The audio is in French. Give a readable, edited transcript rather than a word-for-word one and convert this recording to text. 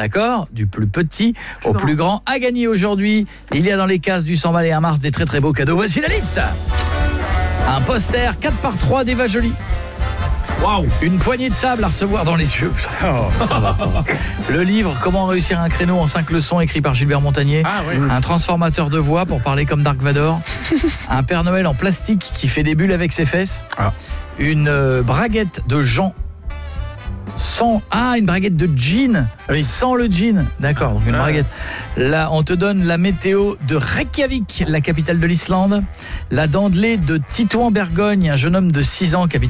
d'accord, du plus petit au plus grand, à gagner aujourd'hui. Il y a dans les cases du 100 balles et un Mars des très très beaux cadeaux. Voici la liste. Un poster 4x3 d'Eva Jolie. Waouh, une poignée de sable à recevoir dans les yeux. Ça va pas. Le livre Comment réussir un créneau en 5 leçons écrit par Gilbert Montagnier. Un transformateur de voix pour parler comme Dark Vador. Un Père Noël en plastique qui fait des bulles avec ses fesses. Une braguette de Jean sans une braguette de gin sans le gin. D'accord, donc une braguette. Là, on te donne la météo de Reykjavik, la capitale de l'Islande. La dentelée de Tito en Bergogne, un jeune homme de 6 ans qui habite